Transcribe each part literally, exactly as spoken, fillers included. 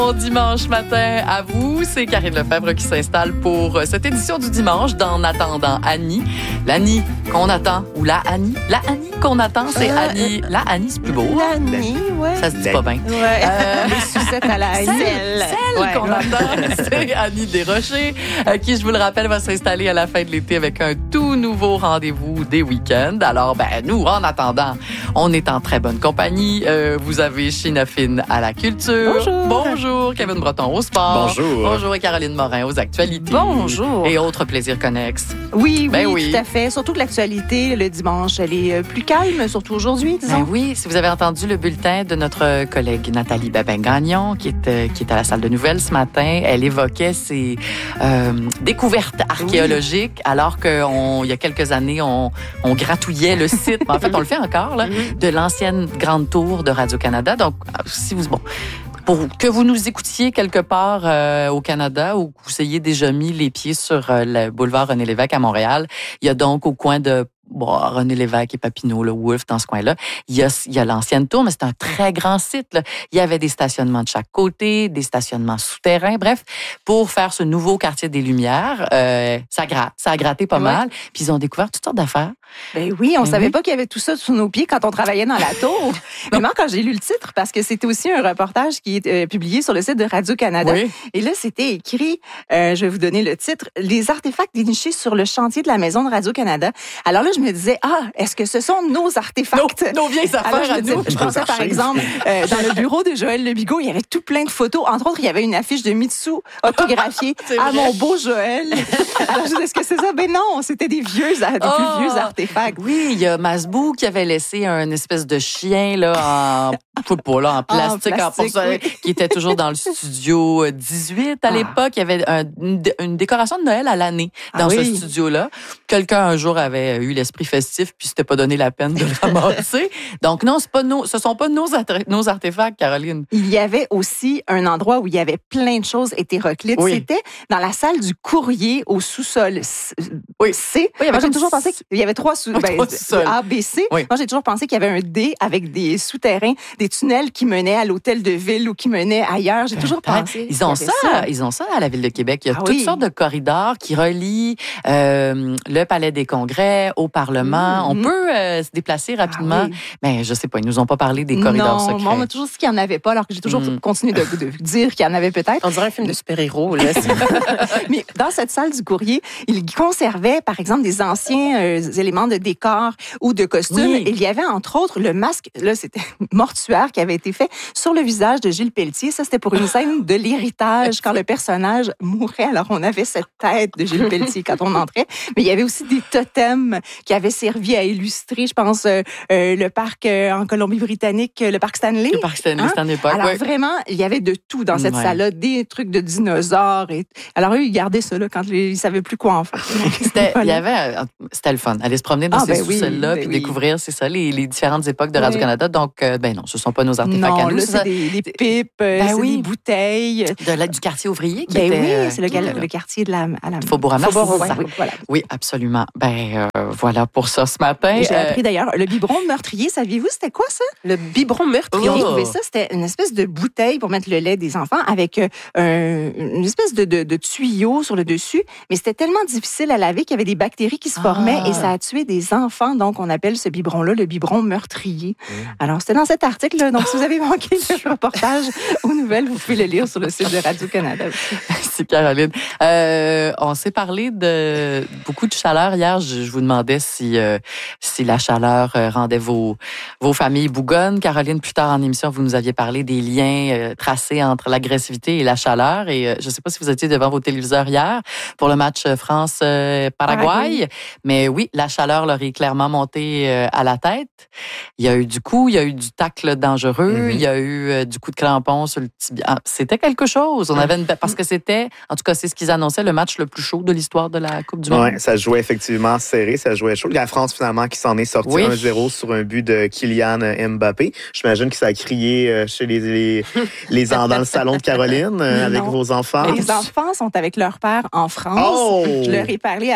Bon dimanche matin à vous, c'est Karine Lefebvre qui s'installe pour cette édition du dimanche d'En attendant Annie. L'Annie qu'on attend, ou la Annie, la Annie qu'on attend, c'est euh, Annie. Euh, la Annie, c'est plus beau. L'Annie, ouais. Ça se dit pas bien. Ouais. Euh, Les sucettes à la Annie. Celle, celle ouais, qu'on ouais. attend, c'est Annie Desrochers, euh, qui, je vous le rappelle, va s'installer à la fin de l'été avec un tout nouveau rendez-vous des week-ends. Alors, ben, nous, en attendant, on est en très bonne compagnie. Euh, vous avez Sheena Finn à la culture. Bonjour. Bonjour, Kevin Breton au sport. Bonjour. Bonjour, et Caroline Morin aux actualités. Bonjour. Et autres plaisirs connexes. Oui, ben oui, oui, tout à fait. Surtout que l'actualité, le dimanche, elle est plus calme, surtout aujourd'hui, disons. Ben oui, si vous avez entendu le bulletin de notre collègue Nathalie Babin-Gagnon, qui est, qui est à la salle de nouvelles ce matin, elle évoquait ses euh, découvertes archéologiques, oui. alors qu'il y a quelques années, on, on gratouillait le site, en fait, on le fait encore, là, de l'ancienne grande tour de Radio-Canada. Donc, si vous... Bon, pour que vous nous écoutiez quelque part euh, au Canada ou que vous ayez déjà mis les pieds sur euh, le boulevard René-Lévesque à Montréal, il y a donc au coin de bon, René-Lévesque et Papineau, le Wolfe, dans ce coin-là, il y a, il y a l'ancienne tour, mais c'est un très grand site, là. Il y avait des stationnements de chaque côté, des stationnements souterrains, bref, pour faire ce nouveau quartier des Lumières, euh, ça gratte, ça a gratté pas ouais. mal, puis ils ont découvert toutes sortes d'affaires. Ben oui, on ben savait oui. pas qu'il y avait tout ça sous nos pieds quand on travaillait dans la tour. Mais moi, quand j'ai lu le titre, parce que c'était aussi un reportage qui est euh, publié sur le site de Radio-Canada, oui. et là, c'était écrit, euh, je vais vous donner le titre, « Les artefacts dénichés sur le chantier de la maison de Radio-Canada ». Alors là, je me disais, ah, est-ce que ce sont nos artefacts? Nos, nos vieilles affaires. Alors, je, à disais, nous. je pensais, par exemple, euh, dans le bureau de Joël Lebigot, il y avait tout plein de photos. Entre autres, il y avait une affiche de Mitsu autographiée à mon beau Joël. Alors, je disais, est-ce que c'est ça? Ben non, c'était des vieux, des oh. plus vieux artefacts. Oui, il y a Masbou qui avait laissé un espèce de chien là, en, je sais pas, là, en plastique, en, plastique en oui. qui était toujours dans le studio dix-huit à ah. l'époque. Il y avait un, une, une décoration de Noël à l'année dans ah oui. ce studio-là. Quelqu'un un jour avait eu l'esprit festif puis s'était pas donné la peine de le ramasser. Donc non, c'est pas nos, ce sont pas nos, nos artefacts, Caroline. Il y avait aussi un endroit où il y avait plein de choses hétéroclites. Oui. C'était dans la salle du courrier au sous-sol oui. C. Oui, moi, j'ai toujours pensé qu'il y avait trois sous ben, A, B, C. Oui. Moi, j'ai toujours pensé qu'il y avait un D avec des souterrains, des tunnels qui menaient à l'hôtel de ville ou qui menaient ailleurs. J'ai toujours pensé. Ils ont ça, ça, ils ont ça à la ville de Québec. Il y a ah, toutes oui. sortes de corridors qui relient euh, le palais des congrès au Parlement. Mmh. On peut euh, se déplacer rapidement. Ah, oui. Mais je sais pas, ils nous ont pas parlé des corridors non, secrets. Non, on m'a toujours dit qu'il n'y en avait pas, alors que j'ai toujours mmh. continué de, de dire qu'il y en avait peut-être. On dirait un film de super-héros, là. Mais dans cette salle du courrier, ils conservaient, par exemple, des anciens euh, éléments de décor ou de costumes. Oui. Il y avait, entre autres, le masque, là, c'était mortuaire qui avait été fait sur le visage de Gilles Pelletier. Ça, c'était pour une scène de l'héritage quand le personnage mourait. Alors, on avait cette tête de Gilles Pelletier quand on entrait. Mais il y avait aussi des totems qui avaient servi à illustrer, je pense, euh, euh, le parc euh, en Colombie-Britannique, le parc Stanley. Le parc Stanley, hein? C'était en époque. Alors, ouais. vraiment, il y avait de tout dans cette ouais. salle-là, des trucs de dinosaures. Et... Alors, eux, ils gardaient ça là, quand ils ne savaient plus quoi en faire. C'était, il y avait, c'était le fun. Aller se promener dans ah, ces ben sous-sols-là puis oui. découvrir, c'est ça, les, les différentes époques de Radio-Canada. Oui. Donc, euh, ben non, ce ne sont pas nos artefacts non, à nous. Là, c'est des, des pipes, ben c'est oui. des bouteilles. De la, du quartier ouvrier qui ben était... oui, c'est le, euh, le quartier de la... À la Faubourg-Amas. Faubourg, oui, voilà. oui, absolument. Ben euh, voilà pour ça ce matin. J'ai euh... appris d'ailleurs, le biberon meurtrier, saviez-vous, c'était quoi ça? Le biberon meurtrier. Oh. J'ai trouvé ça, c'était une espèce de bouteille pour mettre le lait des enfants avec euh, une espèce de, de, de tuyau sur le dessus, mais c'était tellement difficile à laver qu'il y avait des bactéries qui se formaient ah. et ça a tué des enfants. Donc, on appelle ce biberon-là le biberon meurtrier. Mmh. Alors, c'était dans cet article. Donc, si vous avez manqué le reportage aux nouvelles, vous pouvez le lire sur le site de Radio-Canada. Merci, Caroline. Euh, on s'est parlé de beaucoup de chaleur hier. Je, je vous demandais si, euh, si la chaleur rendait vos, vos familles bougonnes. Caroline, plus tard en émission, vous nous aviez parlé des liens euh, tracés entre l'agressivité et la chaleur. Et euh, je ne sais pas si vous étiez devant vos téléviseurs hier pour le match France-Paraguay. Mais oui, la chaleur leur est clairement montée euh, à la tête. Il y a eu du coup, il y a eu du tacle dangereux, mm-hmm. il y a eu euh, du coup de crampon sur le tibia. Ah, c'était quelque chose. On avait une... Parce que c'était, en tout cas, c'est ce qu'ils annonçaient, le match le plus chaud de l'histoire de la Coupe du Monde. Oui, ça jouait effectivement serré, ça jouait chaud. La France, finalement, qui s'en est sortie oui. un zéro sur un but de Kylian Mbappé. J'imagine que ça a crié chez les, les, les dans le salon de Caroline, avec vos enfants. Les enfants sont avec leur père en France. Oh! Je leur ai parlé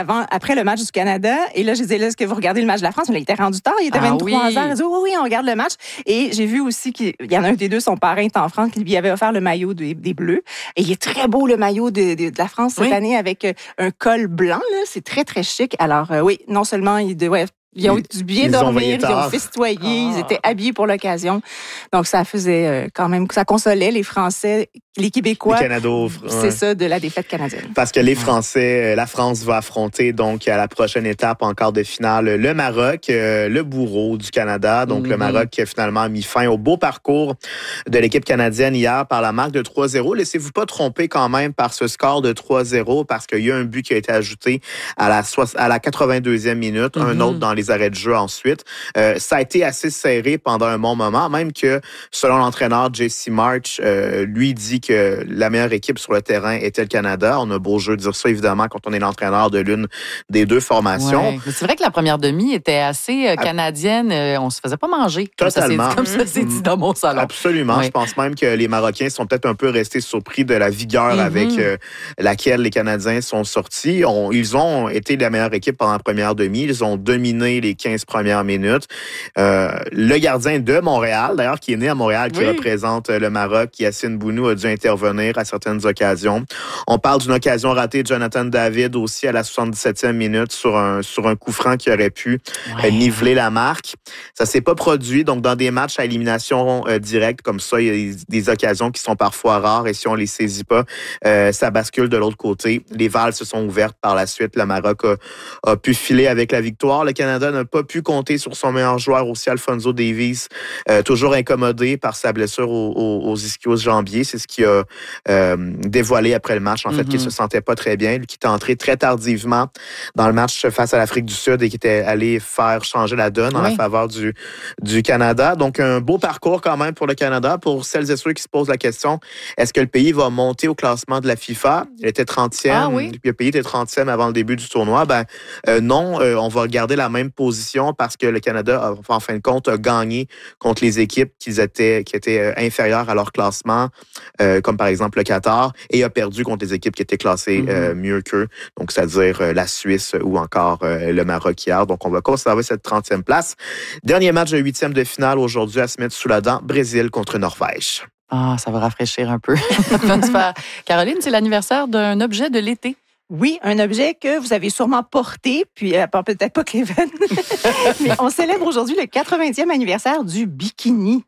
avant, après le match du Canada. Et là, je disais, là, est-ce que vous regardez le match de la France? Mais là, il était rendu tard, il était ah, vingt-trois oui. heures. Il dit, oui, oui, on regarde le match. Et j'ai vu aussi qu'il y en a un des deux, son parrain est en France, qui lui avait offert le maillot des, des Bleus. Et il est très beau, le maillot de, de, de la France cette oui. année, avec un col blanc. Là. C'est très, très chic. Alors, euh, oui, non seulement il de, ouais, ils ont eu bien ils dormir, ils ont festoyé, ah. ils étaient habillés pour l'occasion. Donc, ça faisait euh, quand même, ça consolait les Français, les Québécois. Les Canados. C'est ouais. ça, de la défaite canadienne. Parce que les Français, la France va affronter donc à la prochaine étape en quart de finale le Maroc, le bourreau du Canada. Donc, mm-hmm. le Maroc qui a finalement mis fin au beau parcours de l'équipe canadienne hier par la marque de trois zéro. Laissez-vous pas tromper quand même par ce score de trois zéro parce qu'il y a un but qui a été ajouté à la, à la quatre-vingt-deuxième minute, mm-hmm. un autre dans les arrêts de jeu ensuite. Euh, ça a été assez serré pendant un bon moment, même que selon l'entraîneur J C March, euh, lui dit que la meilleure équipe sur le terrain était le Canada. On a beau jeu de dire ça, évidemment, quand on est l'entraîneur de l'une des deux formations. Ouais. Mais c'est vrai que la première demi était assez euh, canadienne. Euh, on se faisait pas manger. Totalement. Comme ça, c'est dit dans mon salon. Absolument. Ouais. Je pense même que les Marocains sont peut-être un peu restés surpris de la vigueur mm-hmm. avec euh, laquelle les Canadiens sont sortis. On, ils ont été la meilleure équipe pendant la première demi. Ils ont dominé les quinze premières minutes. Euh, le gardien de Montréal, d'ailleurs, qui est né à Montréal, qui oui. représente le Maroc, Yassine Bounou, a dû intervenir à certaines occasions. On parle d'une occasion ratée de Jonathan David aussi à la soixante-dix-septième minute sur un, sur un coup franc qui aurait pu ouais. euh, niveler la marque. Ça s'est pas produit. Donc, dans des matchs à élimination euh, directe comme ça, il y a des, des occasions qui sont parfois rares et si on les saisit pas, euh, ça bascule de l'autre côté. Les valves se sont ouvertes par la suite. Le Maroc a, a pu filer avec la victoire. Le Canada n'a pas pu compter sur son meilleur joueur aussi, Alphonso Davies, euh, toujours incommodé par sa blessure aux, aux, aux ischio-jambiers. C'est ce qu'il a euh, dévoilé après le match, en mm-hmm. fait, qu'il se sentait pas très bien. Lui qui est entré très tardivement dans le match face à l'Afrique du Sud et qui était allé faire changer la donne oui. en la faveur du, du Canada. Donc, un beau parcours quand même pour le Canada. Pour celles et ceux qui se posent la question, est-ce que le pays va monter au classement de la FIFA? Il était trentième. Ah, oui? Le pays était trentième avant le début du tournoi. Ben euh, non, euh, on va garder la même position parce que le Canada, en fin de compte, a gagné contre les équipes qui étaient, qui étaient inférieures à leur classement, euh, comme par exemple le Qatar, et a perdu contre les équipes qui étaient classées mm-hmm. euh, mieux qu'eux, donc c'est-à-dire euh, la Suisse ou encore euh, le Maroc hier. Donc, on va conserver cette trentième place. Dernier match de huitième de finale aujourd'hui à se mettre sous la dent, Brésil contre Norvège. Ah, ça va rafraîchir un peu. Caroline, c'est l'anniversaire d'un objet de l'été. Oui, un objet que vous avez sûrement porté, puis euh, peut-être pas Kevin, mais on célèbre aujourd'hui le quatre-vingtième anniversaire du bikini.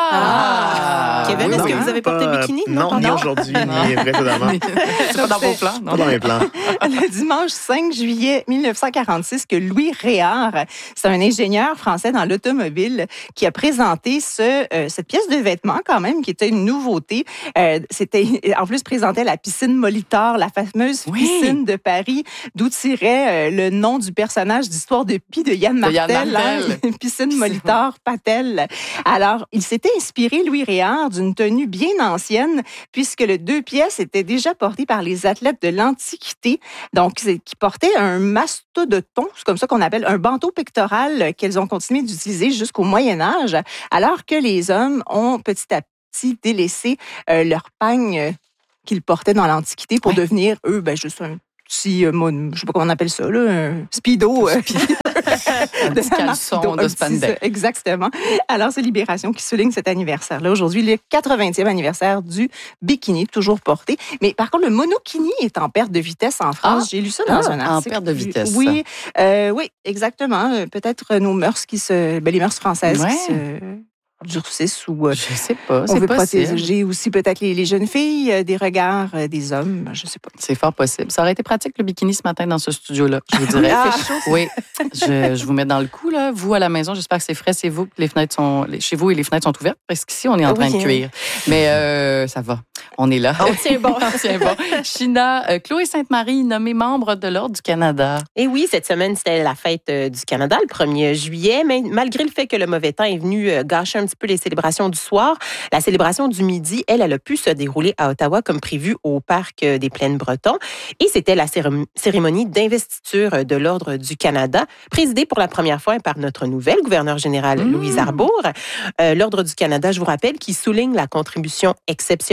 Ah! ah! Kevin, oui, est-ce non, que vous avez porté pas, bikini? Non, non ni aujourd'hui, ni précédemment. C'est pas dans vos plans, non? Pas dans mes plans. Le dimanche cinq juillet mille neuf cent quarante-six, que Louis Réard, c'est un ingénieur français dans l'automobile, qui a présenté ce, euh, cette pièce de vêtement quand même, qui était une nouveauté. Euh, c'était, en plus, présentait la piscine Molitor, la fameuse oui. piscine de Paris, d'où tirait euh, le nom du personnage d'Histoire de Pi de Yann Martel. De Yann Martel. Hein, piscine Molitor Patel. Alors, il Il s'était inspiré, Louis Réard, d'une tenue bien ancienne, puisque les deux pièces étaient déjà portées par les athlètes de l'Antiquité, donc qui portaient un mastodonton, c'est comme ça qu'on appelle, un bandeau pectoral qu'elles ont continué d'utiliser jusqu'au Moyen Âge, alors que les hommes ont petit à petit délaissé euh, leur pagne qu'ils portaient dans l'Antiquité pour ouais. devenir, eux, ben, juste un petit, euh, je sais pas comment on appelle ça, là, un speedo. Euh, un petit caleçon de spandex. Exactement. Alors, c'est Libération qui souligne cet anniversaire-là. Aujourd'hui, le quatre-vingtième anniversaire du bikini, toujours porté. Mais par contre, le monokini est en perte de vitesse en France. Ah, J'ai lu ça dans ah, un article. En perte de vitesse. Oui, euh, oui, exactement. Peut-être nos mœurs qui se... Ben, les mœurs françaises ouais. qui se... durcissent ou euh, je sais pas, on c'est veut possible. protéger aussi peut-être les, les jeunes filles euh, des regards euh, des hommes, je sais pas. C'est fort possible. Ça aurait été pratique le bikini ce matin dans ce studio-là, je vous dirais. Ah, oui, je, je vous mets dans le coup là. Vous à la maison, j'espère que c'est frais, c'est vous, que les fenêtres sont les, chez vous et les fenêtres sont ouvertes parce qu'ici on est en train oui, de cuire. Mais euh, ça va, on est là. On tient bon, on tient bon. China, euh, Chloé Sainte-Marie nommée membre de l'Ordre du Canada. Et oui, cette semaine c'était la fête euh, du Canada le premier juillet, mais malgré le fait que le mauvais temps est venu euh, gâcher un petit peu les célébrations du soir. La célébration du midi, elle, elle a pu se dérouler à Ottawa comme prévu au Parc des Plaines-Bretons. Et c'était la cérémonie d'investiture de l'Ordre du Canada, présidée pour la première fois par notre nouvelle gouverneure générale, mmh. Louise Arbour. Euh, L'Ordre du Canada, je vous rappelle, qui souligne la contribution exceptionnelle des Canadiens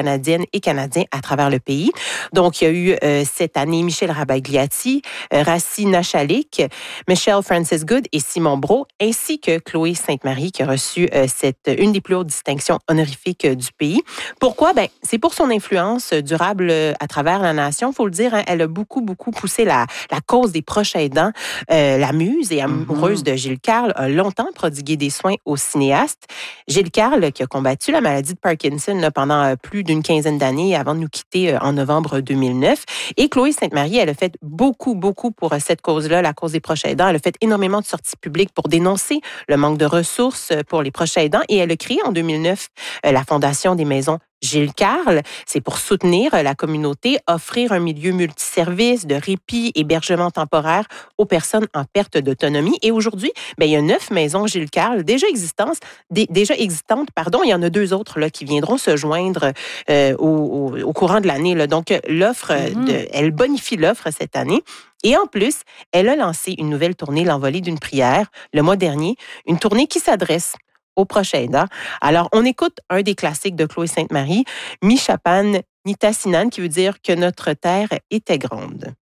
canadiennes et canadiens à travers le pays. Donc, il y a eu euh, cette année Michel Rabagliati, euh, Rassi Nachalik, Michelle Francis Good et Simon Brault, ainsi que Chloé Sainte-Marie qui a reçu euh, cette, une des plus hautes distinctions honorifiques euh, du pays. Pourquoi? Ben, c'est pour son influence durable euh, à travers la nation. Il faut le dire, hein, elle a beaucoup, beaucoup poussé la, la cause des proches aidants. Euh, la muse et amoureuse mm-hmm. de Gilles Carle a longtemps prodigué des soins au cinéaste. Gilles Carle, qui a combattu la maladie de Parkinson là, pendant euh, plus d'une quinzaine d'années avant de nous quitter euh, en novembre deux mille neuf. Et Chloé Sainte-Marie, elle a fait beaucoup, beaucoup pour euh, cette cause-là, la cause des proches aidants. Elle a fait énormément de sorties publiques pour dénoncer le manque de ressources pour les proches aidants et elle a créé en deux mille neuf euh, la Fondation des maisons Gilles Carle. C'est pour soutenir la communauté, offrir un milieu multiservice de répit, hébergement temporaire aux personnes en perte d'autonomie. Et aujourd'hui, ben, il y a neuf maisons Gilles Carle déjà existantes, d- déjà existantes, pardon. Il y en a deux autres là, qui viendront se joindre euh, au, au, au courant de l'année. Là. Donc, l'offre, mm-hmm. de, elle bonifie l'offre cette année. Et en plus, elle a lancé une nouvelle tournée, L'Envolée d'une prière, le mois dernier, une tournée qui s'adresse aux proches aidants. Alors, on écoute un des classiques de Chloé Sainte-Marie, Mi Chapan Nitasinan, qui veut dire que notre terre était grande.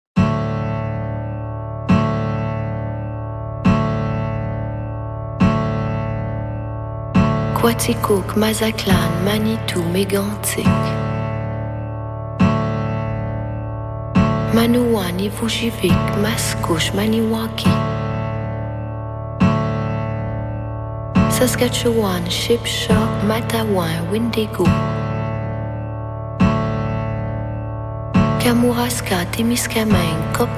Quaticook, Mazatlan, Manitou, Mégantic. Manouan, Ivujivik, Mascouche, Maniwaki. Saskatchewan, Shipshaw, Matawan, Windigo. Kamouraska, Témiscamingue, Cop